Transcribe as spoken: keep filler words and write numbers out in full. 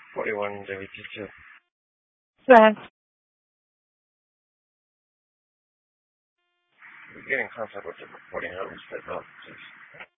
forty-one seventy-two. Yes. We get in contact with the reporting. How do we set it up, please?